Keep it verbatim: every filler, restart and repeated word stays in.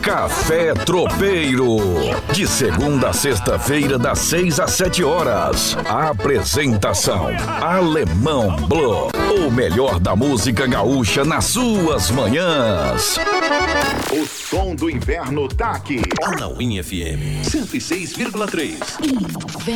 Café Tropeiro. De segunda a sexta-feira, das seis às sete horas. Apresentação: Alemão Blue. O melhor da música gaúcha nas suas manhãs. O som do inverno tá aqui. Anauim F M cento e seis vírgula três. Inverno.